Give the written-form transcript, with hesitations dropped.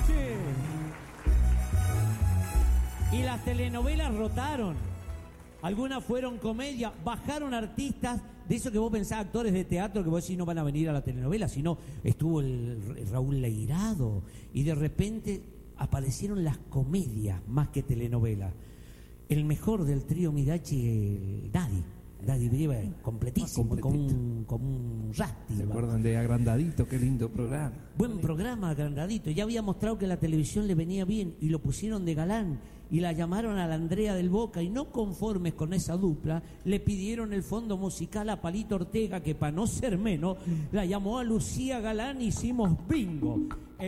noche. Y las telenovelas rotaron. Algunas fueron comedia, bajaron artistas de eso que vos pensás, actores de teatro que vos decís no van a venir a la telenovela, sino estuvo el Raúl Leirado y de repente aparecieron las comedias más que telenovelas. El mejor del trío Midachi, Daddy Brieva, completísimo, como un rasti. ¿Se acuerdan de Agrandadito? Qué lindo programa. Buen programa, Agrandadito. Ya había mostrado que la televisión le venía bien y lo pusieron de galán y la llamaron a la Andrea del Boca y no conformes con esa dupla, le pidieron el fondo musical a Palito Ortega, que para no ser menos, la llamó a Lucía Galán y hicimos bingo.